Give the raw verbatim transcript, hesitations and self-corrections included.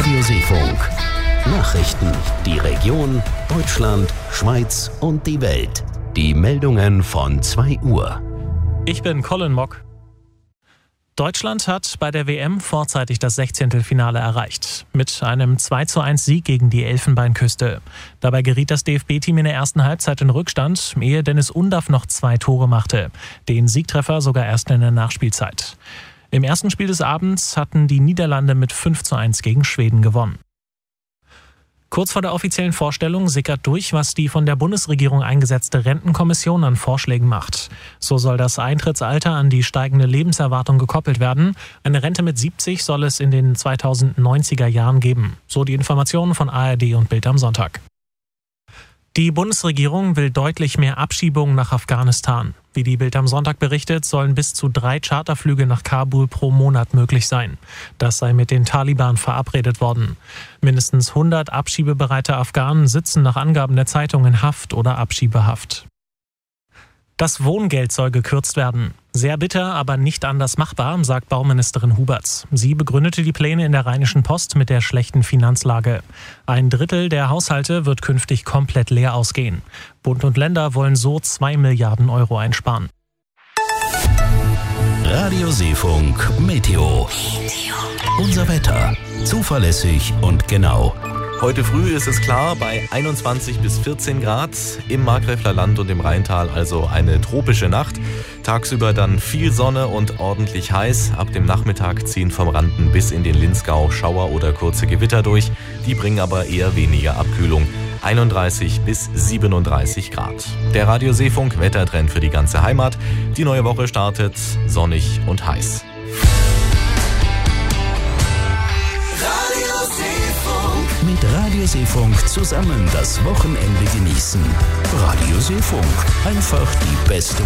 Radio Seefunk. Nachrichten, die Region, Deutschland, Schweiz und die Welt. Die Meldungen von zwei Uhr. Ich bin Colin Mock. Deutschland hat bei der W M vorzeitig das Sechzehntelfinale erreicht. Mit einem zwei zu eins Sieg gegen die Elfenbeinküste. Dabei geriet das D F B-Team in der ersten Halbzeit in Rückstand, ehe Dennis Undaff noch zwei Tore machte. Den Siegtreffer sogar erst in der Nachspielzeit. Im ersten Spiel des Abends hatten die Niederlande mit fünf zu eins gegen Schweden gewonnen. Kurz vor der offiziellen Vorstellung sickert durch, was die von der Bundesregierung eingesetzte Rentenkommission an Vorschlägen macht. So soll das Eintrittsalter an die steigende Lebenserwartung gekoppelt werden. Eine Rente mit siebzig soll es in den zweitausendneunziger Jahren geben. So die Informationen von A R D und Bild am Sonntag. Die Bundesregierung will deutlich mehr Abschiebungen nach Afghanistan. Wie die Bild am Sonntag berichtet, sollen bis zu drei Charterflüge nach Kabul pro Monat möglich sein. Das sei mit den Taliban verabredet worden. Mindestens hundert abschiebebereite Afghanen sitzen nach Angaben der Zeitung in Haft oder Abschiebehaft. Das Wohngeld soll gekürzt werden. Sehr bitter, aber nicht anders machbar, sagt Bauministerin Huberts. Sie begründete die Pläne in der Rheinischen Post mit der schlechten Finanzlage. Ein Drittel der Haushalte wird künftig komplett leer ausgehen. Bund und Länder wollen so zwei Milliarden Euro einsparen. Radio Seefunk Meteo. Unser Wetter. Zuverlässig und genau. Heute früh ist es klar bei einundzwanzig bis vierzehn Grad im Markgräfler Land und im Rheintal, also eine tropische Nacht. Tagsüber dann viel Sonne und ordentlich heiß. Ab dem Nachmittag ziehen vom Randen bis in den Linzgau Schauer oder kurze Gewitter durch. Die bringen aber eher weniger Abkühlung. einunddreißig bis siebenunddreißig Grad. Der Radio Seefunk Wettertrend für die ganze Heimat. Die neue Woche startet sonnig und heiß. Mit Radio Seefunk zusammen das Wochenende genießen. Radio Seefunk. Einfach die beste